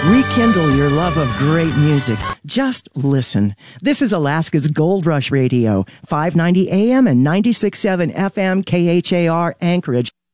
Rekindle your love of great music. Just listen. This is Alaska's Gold Rush Radio, 590 AM and 96.7 FM KHAR Anchorage.